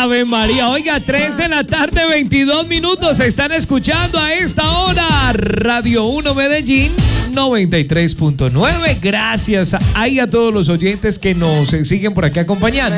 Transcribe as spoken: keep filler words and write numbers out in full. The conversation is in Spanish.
Ave María, oiga, tres de la tarde, veintidós minutos. Están escuchando a esta hora Radio uno Medellín noventa y tres punto nueve. Gracias a, a todos los oyentes que nos siguen por aquí acompañando.